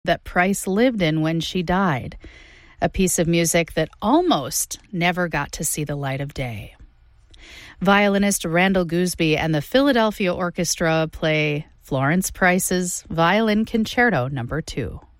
that Price lived in when she died, a piece of music that almost never got to see the light of day. Violinist Randall Gooseby and the Philadelphia Orchestra play Florence Price's Violin Concerto No. 2.